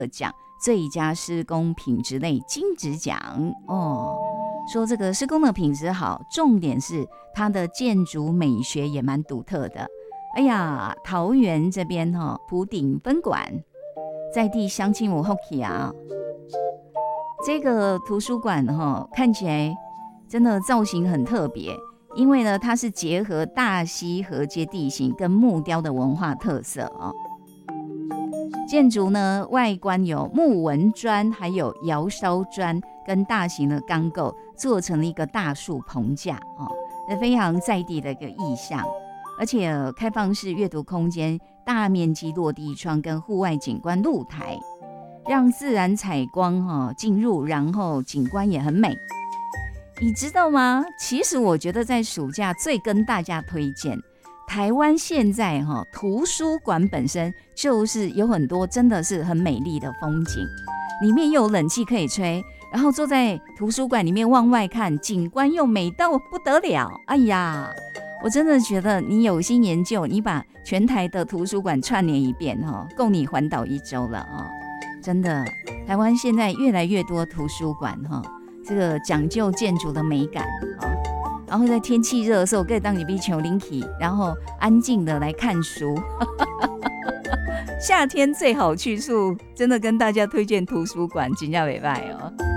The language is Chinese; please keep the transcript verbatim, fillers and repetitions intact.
奖最佳施工品质类金质奖哦。说这个施工的品质好，重点是它的建筑美学也蛮独特的。哎呀，桃园这边哈、哦，埔顶分馆在地乡亲有福气啊。这个图书馆哈、哦，看起来真的造型很特别，因为呢，它是结合大溪河街地形跟木雕的文化特色哦。建筑呢，外观有木纹砖，还有窑烧砖跟大型的钢构，做成了一个大树棚架哦，非常在地的一个意象。而且开放式阅读空间、大面积落地窗跟户外景观露台，让自然采光哈进入，然后景观也很美。你知道吗？其实我觉得在暑假最跟大家推荐。台湾现在哈图书馆本身就是有很多真的是很美丽的风景，里面又有冷气可以吹，然后坐在图书馆里面往外看，景观又美到不得了。哎呀，我真的觉得你有心研究，你把全台的图书馆串联一遍哈，够你环岛一周了啊！真的，台湾现在越来越多图书馆哈，这个讲究建筑的美感啊。然后在天气热的时候，可以当你比丘灵体，然后安静的来看书。夏天最好去处，真的跟大家推荐图书馆，真的不错哦。